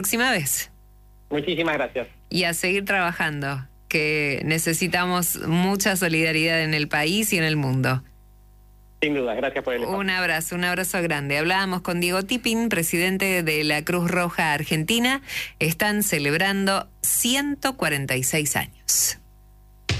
próxima vez. Muchísimas gracias. Y a seguir trabajando, que necesitamos mucha solidaridad en el país y en el mundo. Sin duda, gracias por el espacio. Un abrazo grande. Hablábamos con Diego Tipping, presidente de la Cruz Roja Argentina. Están celebrando 146 años.